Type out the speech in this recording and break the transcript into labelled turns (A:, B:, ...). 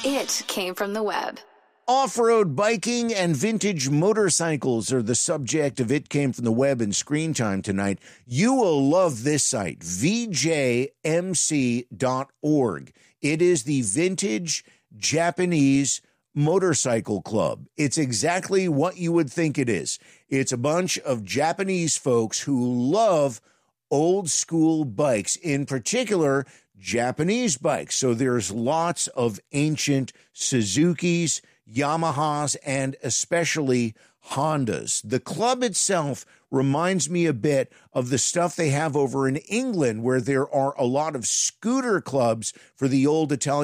A: It came from the web.
B: Off-road biking and vintage motorcycles are the subject of It Came From the Web and Screen Time tonight. You will love this site, vjmc.org. It is the Vintage Japanese Motorcycle Club. It's exactly what you would think it is. It's a bunch of Japanese folks who love old school bikes, in particular Japanese bikes. So there's lots of ancient Suzukis, Yamahas, and especially Hondas. The club itself reminds me a bit of the stuff they have over in England, where there are a lot of scooter clubs for the old Italian